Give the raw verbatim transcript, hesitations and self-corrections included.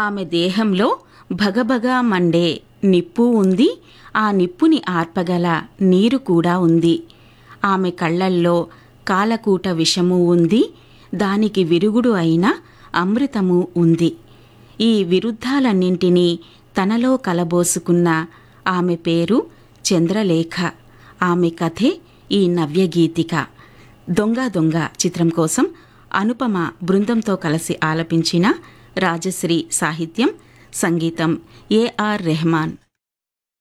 ఆమె దేహంలో భగభగా మండే నిప్పు ఉంది. ఆ నిప్పుని ఆర్పగల నీరు కూడా ఉంది. ఆమె కళ్ళల్లో కాలకూట విషము ఉంది. దానికి విరుగుడు అయిన అమృతము ఉంది. ఈ విరుద్ధాలన్నింటినీ తనలో కలబోసుకున్న ఆమె పేరు చంద్రలేఖ. ఆమె కథే ఈ నవ్యగీతిక. దొంగ దొంగ చిత్రం కోసం అనుపమ బృందంతో కలిసి ఆలపించిన రాజశ్రీ సాహిత్యం, సంగీతం ఏఆర్ రెహమాన్.